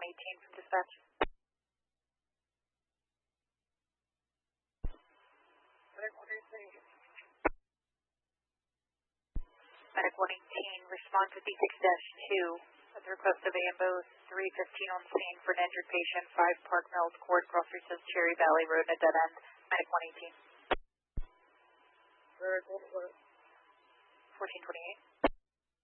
118 from dispatch. Medic 118, respond to D6-2 at the request of AMBO 315 on scene for an injured patient, 5 Park Mills Court, Crossroads says Cherry Valley Road, at a dead end. Medic 118. 1428.